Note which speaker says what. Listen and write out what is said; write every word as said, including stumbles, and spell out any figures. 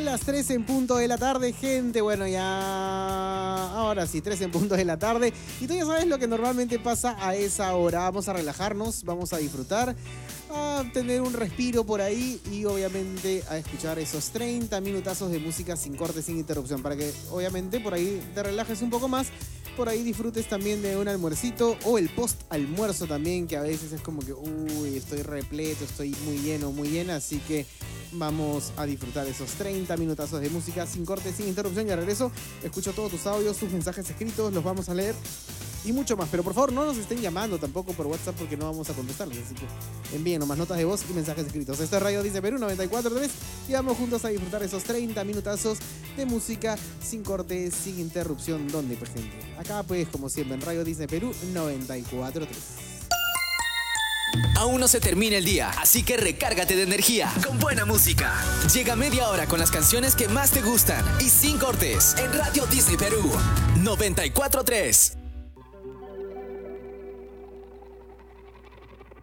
Speaker 1: las tres en punto de la tarde, gente. Bueno, ya... Ahora sí, tres en punto de la tarde. Y tú ya sabes lo que normalmente pasa a esa hora. Vamos a relajarnos, vamos a disfrutar, a tener un respiro por ahí y obviamente a escuchar esos treinta minutazos de música sin corte, sin interrupción. Para que obviamente por ahí te relajes un poco más. Por ahí disfrutes también de un almuercito o el post-almuerzo también, que a veces es como que, uy, estoy repleto, estoy muy lleno, muy llena, así que vamos a disfrutar esos treinta minutazos de música sin corte, sin interrupción. Y al regreso escucho todos tus audios, tus mensajes escritos, los vamos a leer y mucho más. Pero por favor, no nos estén llamando tampoco por WhatsApp porque no vamos a contestarlos, así que envíen nomás notas de voz y mensajes escritos. Esto es Radio Disney Perú noventa y cuatro punto tres y vamos juntos a disfrutar esos treinta minutazos de música sin corte, sin interrupción. ¿Dónde, pues, gente? Acá, pues, como siempre, en Radio Disney Perú noventa y cuatro punto tres.
Speaker 2: Aún no se termina el día, así que recárgate de energía con buena música. Llega media hora con las canciones que más te gustan y sin cortes en Radio Disney Perú noventa y cuatro punto tres.